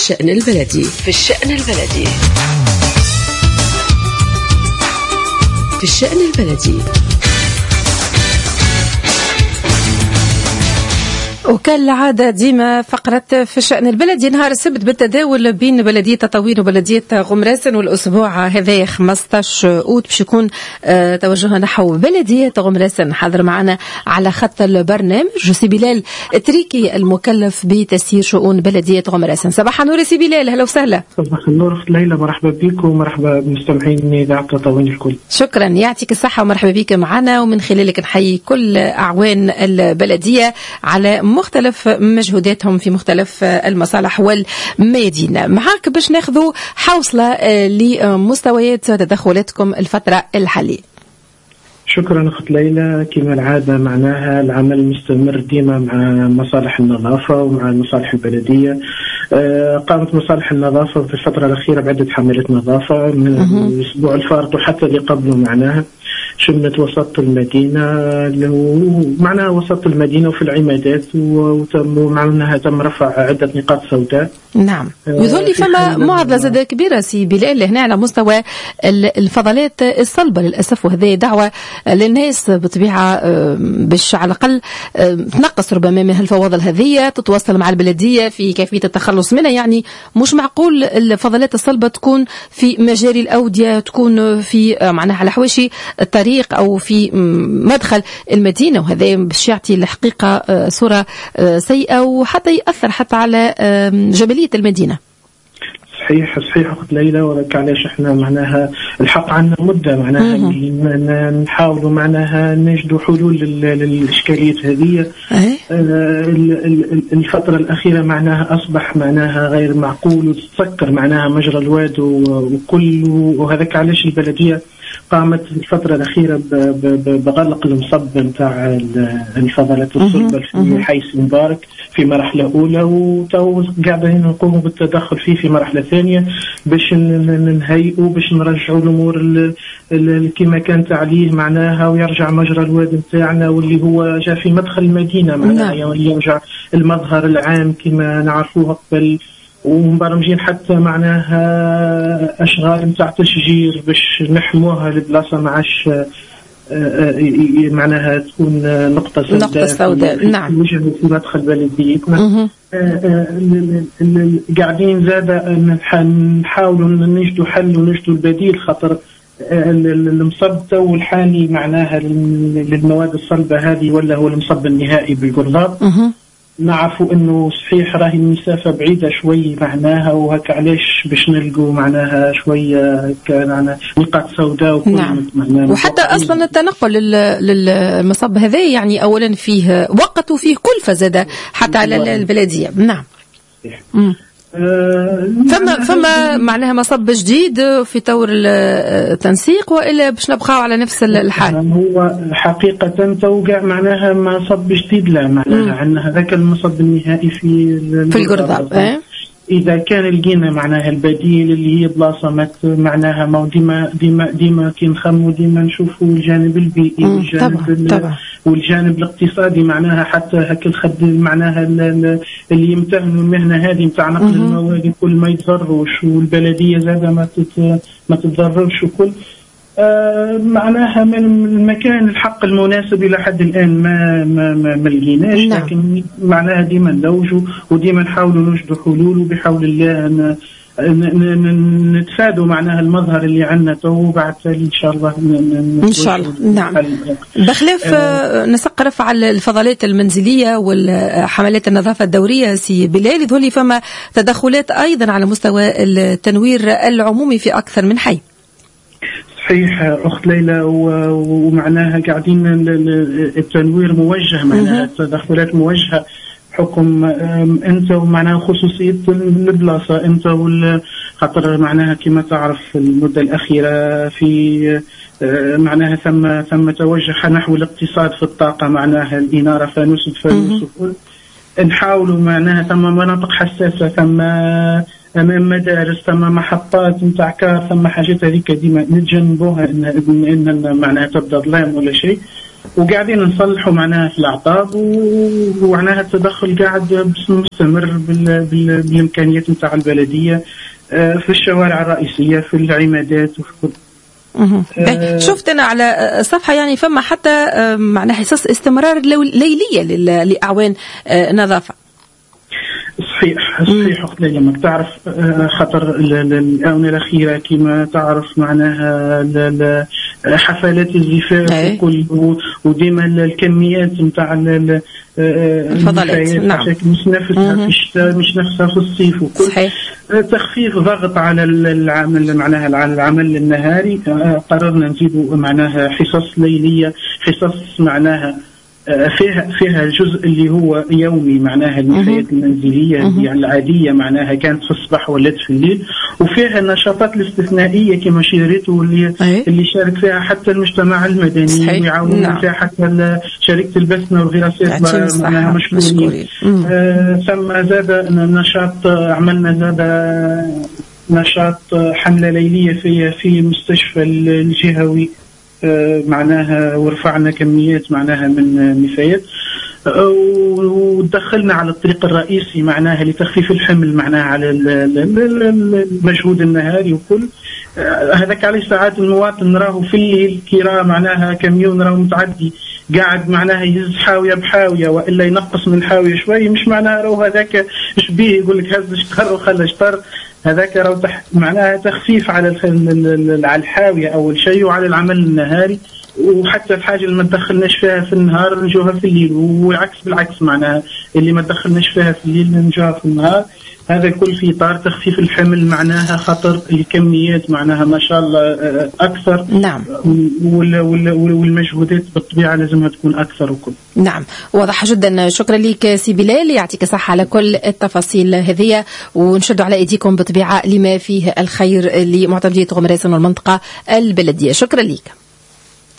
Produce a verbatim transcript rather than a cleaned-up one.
الشأن البلدي في الشأن البلدي في الشأن البلدي. وكالعادة ديما فقرة في الشأن البلدي نهار السبت بالتداول بين بلدية تطاوين وبلدية غمراسن، والأسبوع هذا خمسطاش أوت باش يكون اه توجه نحو بلدية غمراسن. حاضر معنا على خط البرنامج سي بلال تريكي المكلف بتسيير شؤون بلدية غمراسن. صباح النور سي بلال، هلا وسهلا. صباح النور أخت ليلى، مرحبا بك ومرحبا بمستمعين إذاعة تطاوين الكل. شكرا، يعطيك الصحة ومرحبا بك معنا، ومن خلالك نحيي كل أعوان البلدية على مختلف مجهوداتهم في مختلف المصالح والميادين. معاك باش ناخذوا حوصلة لمستويات تدخلاتكم الفترة الحالية. شكرا أخت ليلى، كما العادة معناها العمل مستمر ديما مع مصالح النظافة ومع المصالح البلدية. قامت مصالح النظافة في الفترة الأخيرة بعدة حملات نظافة من الأسبوع الفارط وحتى اللي قبله، معناها شملت وسط المدينة معناها وسط المدينة وفي العمادات، ومعناها تم رفع عدة نقاط سوداء. نعم، يظل فما معضلة زادة كبيرة سي بلال هنا على مستوى الفضلات الصلبة للأسف، وهذه دعوة للناس بطبيعة باش على الأقل تنقص ربما من الفواضل هذه، تتواصل مع البلدية في كيفية التخلص منها. يعني مش معقول الفضلات الصلبة تكون في مجاري الأودية، تكون في معناها على حواشي الطريق أو في مدخل المدينة، وهذا باش يعطي الحقيقة صورة سيئة وحتى يأثر حتى على جبلية المدينة. صحيح صحيح أخت ليلى، ولك علاش احنا معناها الحق عنا مدة معناها نحاولوا معناها نجدوا حلول للإشكاليات هذه. الفترة الأخيرة معناها أصبح معناها غير معقول، وتتسكر معناها مجرى الواد وكل، وهذاك علاش البلدية قامت الفترة الأخيرة بغلق المصب نتاع الفضلات الصلبة في حي مبارك في مرحلة أولى، وتو قاعدين نقوموا بالتدخل فيه في مرحلة ثانية باش نهيئوا باش نرجعوا الأمور كما كانت عليه معناها، ويرجع مجرى الواد نتاعنا واللي هو جاء في مدخل المدينة معناها، يرجع المظهر العام كما نعرفوه قبل، ومبرمجين حتى معناها أشغال نتاع تشجير باش نحموها لبلاصة معاش معناها تكون نقطة سوداء نقطة سوداء. نعم، وجه في مدخل بلديتنا. قاعدين زادة نحاولوا نجدوا حل ونجدوا البديل، خاطر المصب تو الحالي معناها للمواد الصلبة هذه ولا هو المصب النهائي بالقرضاب. نعرفوا انه صحيح راهي المسافه بعيده شوي معناها، وهكا علاش باش نلقوا معناها شويه كان نقاط سوداء وكل. نعم. وحتى اصلا التنقل للمصب هذا يعني اولا فيه وقت وفيه كلفه زاده حتى على البلديه. نعم. أه فما فما معناها مصب جديد في طور التنسيق، والا باش نبقاو على نفس الحال؟ هو حقيقه توقع معناها مصب جديد لا معناها عندنا هذاك المصب النهائي في في القرضاب. اه إذا كان لقينا معناها البديل اللي هي بلاصة معناها ما ديما ديما ديما كي نخمو ديما نشوفوا الجانب البيئي والجانب طبعا والجانب الاقتصادي معناها، حتى هك الخدم معناها اللي يمتهنوا المهنة هذه متاع نقل المواد كل ما يتضرروش، والبلدية زادة ما ما تتضررش وكل. آه معناها من المكان الحق المناسب إلى حد الآن ما ما ما, ما لقيناش. نعم. لكن معناها ديما ندوجوا وديما نحاولوا نوجدوا حلول، وبحول الله نتفادوا معناها المظهر اللي عندنا تو، بعد إن شاء الله إن شاء الله. نعم. بخلاف آه نسق رفع الفضلات المنزلية والحملات النظافة الدورية سي بلال، يظهر فما تدخلات أيضا على مستوى التنوير العمومي في أكثر من حي. صحيح أخت ليلى، ومعناها قاعدين التنوير موجه معناها التدخلات موجهة حكم أنت ومعناها خصوصية البلاصة أنت خاطر معناها كما تعرف المدة الأخيرة في معناها ثم ثم توجه نحو الاقتصاد في الطاقة معناها الإنارة فانوس فانوس وكل. نحاولوا معناها ثم مناطق حساسة، ثم أمام مدارس، ثم محطات نتاع كار، ثم حاجات هذيك ديما نتجنبوها إن إن معناها تبدا ظلام ولا شيء. وقاعدين نصلحوا معناها في الأعطاب، ومعناها التدخل قاعد مستمر بالإمكانيات نتاع البلدية في الشوارع الرئيسية، في العمادات وفي كل. أه شفت أنا على الصفحة يعني فما حتى معناها حصص استمرار ليلية لأعوان نظافة. صحيح صحيح أخت ليلى، ما تعرف خطر الآونة الأخيرة كما تعرف معناها حفلات الزفاف وكل، وديما الكميات نتاع الفضلات نعم مش نفسها في الشتاء مش نفسها في الصيف وكل. صحيح. تخفيف ضغط على العمل معناها على العمل النهاري، قررنا نزيد معناها حصص ليلية، حصص معناها فيها فيها الجزء اللي هو يومي معناها النفايات المنزلية يعني العادية معناها كانت في الصباح ولات في الليل، وفيها النشاطات الاستثنائية كما شيرته اللي أيه؟ اللي شارك فيها حتى المجتمع المدني ويعاون نعم. فيها حتى شركة البسمة والغراسات معناها مشكورين. آه ثم زاد نشاط، عملنا زاد نشاط حملة ليلية في في مستشفى الجهوي معناها، ورفعنا كميات معناها من النفايات، ودخلنا على الطريق الرئيسي معناها لتخفيف الحمل معناها على المجهود النهاري وكل. هذاك عليه ساعات المواطن نراه في الليل كي راه معناها كميون راه متعدي قاعد معناها يهز حاوية بحاوية وإلا ينقص من حاوية شوي، مش معناها راهو هذاك شبيه يقول لك هز شطر وخلى شطر، هذاك راهو معناها تخفيف على على الحاوية أول شيء وعلى العمل النهاري، وحتى الحاجة اللي ما تدخلناش فيها في النهار نجوها في الليل، والعكس بالعكس معناها اللي ما تدخلناش فيها في الليل نجوها في النهار. هذا الكل في إطار تخفيف الحمل معناها، خطر الكميات معناها ما شاء الله أكثر نعم، والمجهودات بالطبيعة لازمها تكون أكثر وكل. نعم واضح جدا. شكرا لك سي بلال، يعطيك الصحة على كل التفاصيل هذه، ونشدوا على أيديكم بالطبيعة لما فيه الخير لمعتمدية غمراسان والمنطقة البلدية. شكرا لك.